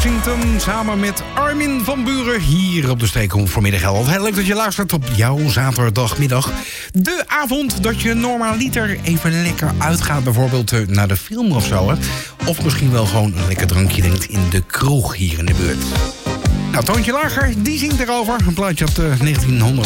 Washington samen met Armin van Buuren hier op de Streek om vanmiddag. Heel leuk dat je luistert op jouw zaterdagmiddag. De avond dat je normaliter even lekker uitgaat, bijvoorbeeld naar de film of zo. Hè? Of misschien wel gewoon een lekker drankje drinkt in de kroeg hier in de buurt. Nou, Toontje Lager, die zingt erover. Een plaatje uit 1900.